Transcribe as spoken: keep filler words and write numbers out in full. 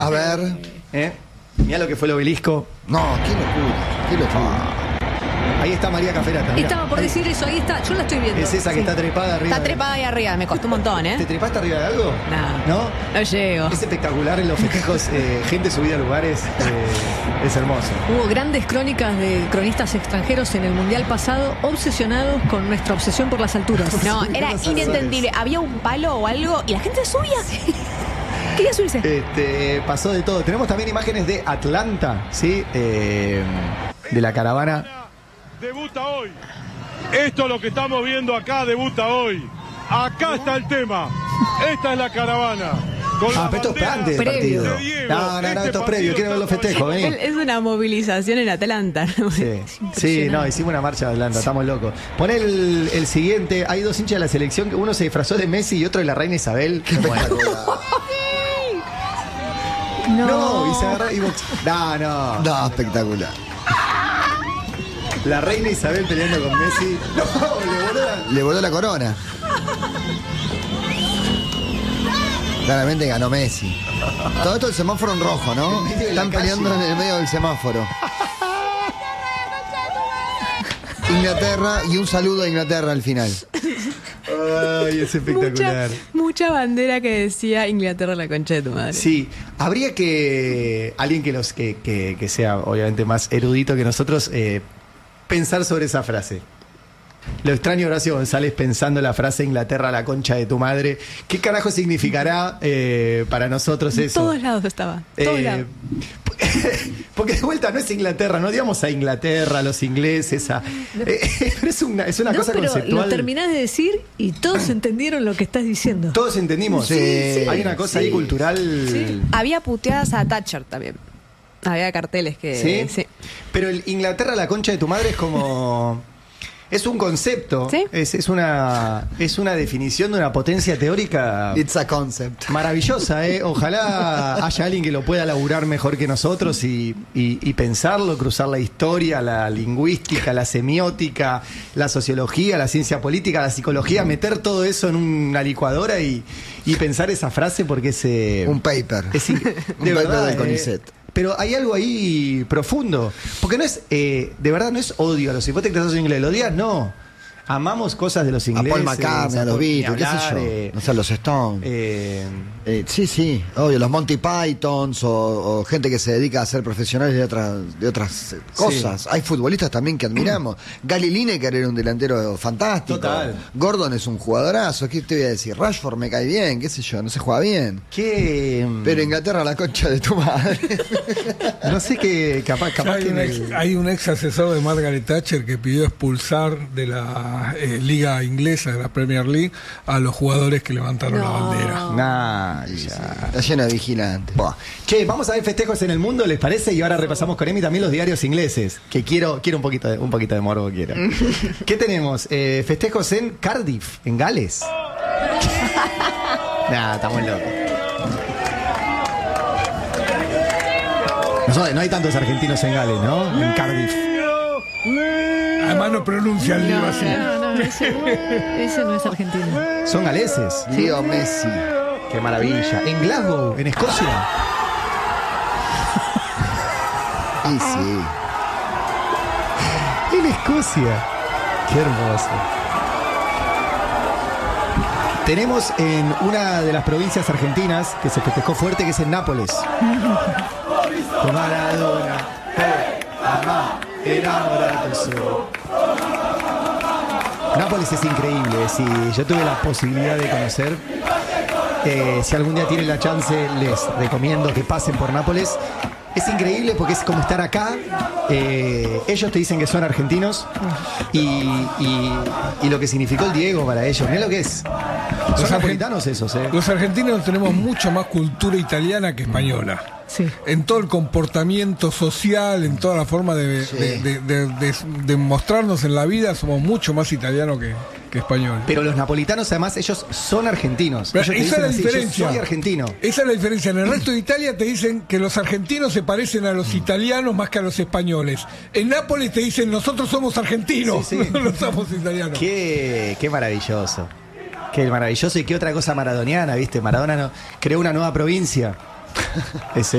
A ver. ¿Eh? Mirá lo que fue el obelisco. No, qué locura, qué locura. Ahí está María Caferata. Mirá. Estaba por Ahí. decir eso, ahí está, yo la estoy viendo. Es esa que Sí. está trepada arriba. Está trepada ahí arriba, me costó un montón, ¿eh? ¿Te trepaste arriba de algo? No. ¿No? No llego. Es espectacular en los festejos, eh, gente subida a lugares, eh, es hermoso. Hubo grandes crónicas de cronistas extranjeros en el Mundial pasado, obsesionados con nuestra obsesión por las alturas. No, Subir era los inentendible. Había un palo o algo y la gente subía. Quería subirse. Este, pasó de todo. Tenemos también imágenes de Atlanta, ¿sí? Eh, de la caravana. Debuta hoy. Esto es lo que estamos viendo acá, debuta hoy. Acá está el tema. Esta es la caravana. Con Ah, la pero esto es bandera antes del previo. partido. de Diego. No, no, no, Este esto es previo. partido Quiero ver los está festejos, vení. Es una movilización en Atlanta. Sí, sí, no, hicimos una marcha de Atlanta, estamos locos. Poné el, el siguiente, hay dos hinchas de la selección, que uno se disfrazó de Messi y otro de la reina Isabel. Bueno. No. No, y se agarra y box. No, no. No, espectacular. La reina Isabel peleando con Messi. No, le voló la... Le voló la corona. Claramente ganó Messi. Todo esto el semáforo en rojo, ¿no? En medio de la Están peleando calle. en el medio del semáforo. Inglaterra y un saludo a Inglaterra al final. Ay, es espectacular. Mucha, mucha bandera que decía Inglaterra la concha de tu madre. Sí, habría que alguien que los que, que, que sea obviamente más erudito que nosotros eh, pensar sobre esa frase. Lo extraño Horacio González pensando la frase Inglaterra la concha de tu madre. ¿Qué carajo significará eh, para nosotros En eso? todos lados estaba. Todos Eh, lados. Porque de vuelta no es Inglaterra, no digamos a Inglaterra, a los ingleses, a, eh, pero es una, es una No, cosa pero conceptual. lo terminás de decir y todos entendieron lo que estás diciendo. Todos entendimos. Sí, sí, Hay una cosa sí. ahí cultural. Había puteadas a Thatcher también. Había carteles que... ¿Sí? Pero el Inglaterra la concha de tu madre es como... Es un concepto, ¿Sí? es, es, una, es una definición de una potencia teórica It's a concept. maravillosa, ¿eh? Ojalá haya alguien que lo pueda laburar mejor que nosotros y, y, y pensarlo, cruzar la historia, la lingüística, la semiótica, la sociología, la ciencia política, la psicología, meter todo eso en una licuadora y, y pensar esa frase porque es... eh, Un paper. es in- Un de paper verdad, del eh, CONICET. pero hay algo ahí profundo. Porque no es, eh, de verdad, no es odio a los hipótetas ingleses. Lo odias, no. Amamos cosas de los A ingleses. Paul McCartney, a los Paul- Beatles, ni qué sé hablar, yo. eh, No sé, los Stones. eh, Eh, sí, sí, obvio, los Monty Pythons o, o gente que se dedica a ser profesionales de otras de otras eh, cosas. Hay futbolistas también que admiramos. Gary Lineker era un delantero fantástico. Total. Gordon es un jugadorazo. ¿Qué te voy a decir? Rashford me cae bien, qué sé yo, no se juega bien. ¿Qué? Pero Inglaterra la concha de tu madre. No sé qué. Capaz, capaz Hay que. un, en ex, el- hay un ex asesor de Margaret Thatcher que pidió expulsar de la eh, liga inglesa, de la Premier League, a los jugadores que levantaron la bandera. Nah, ya. Está lleno de vigilantes. Buah. Che, vamos a ver festejos en el mundo, ¿les parece? Y ahora repasamos con Emi también los diarios ingleses, que quiero quiero un poquito de, un poquito de morbo, quiero. ¿Qué tenemos? Eh, festejos en Cardiff, en Gales. Nah, estamos locos. No, son- no hay tantos argentinos en Gales, ¿no? En Cardiff. Además no pronuncia el libro No, así. no, no, ese, ese no es argentino. Son galeses. Leo Messi. Qué maravilla. En Glasgow, en Escocia. Y sí. En Escocia. Qué hermoso. Tenemos en una de las provincias argentinas que se festejó fuerte, que es en Nápoles. Con Maradona. Hey, amá, enamorate solo. Nápoles es increíble. Si yo tuve la posibilidad de conocer, eh, si algún día tienen la chance, les recomiendo que pasen por Nápoles. Es increíble porque es como estar acá. Eh, ellos te dicen que son argentinos y, y- y lo que significó el Diego para ellos. Mirá lo que es. Son Los napolitanos esos, ¿eh? Los argentinos tenemos mucha más cultura italiana que española. Sí. En todo el comportamiento social, en toda la forma de, Sí. de- de- de- de- de mostrarnos en la vida, somos mucho más italianos que, que españoles. Pero los napolitanos, además, ellos son argentinos. Pero Ellos te esa es la dicen así, yo diferencia. soy argentino. Esa es la diferencia. En el resto de Italia te dicen que los argentinos se parecen a los italianos más que a los españoles. En Nápoles te dicen nosotros somos argentinos, Sí, sí. no somos italianos. Qué, qué maravilloso. Qué maravilloso. Y qué otra cosa maradoniana, ¿viste? Maradona no- creó una nueva provincia. Ese